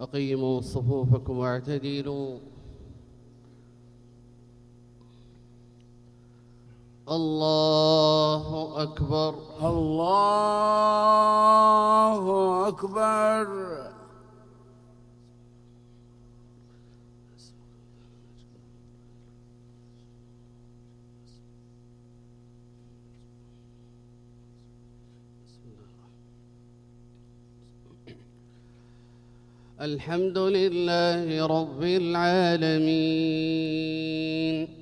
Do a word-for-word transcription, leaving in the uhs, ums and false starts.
أقيموا صفوفكم واعتدلوا. الله أكبر. الله أكبر. الحمد لله رب العالمين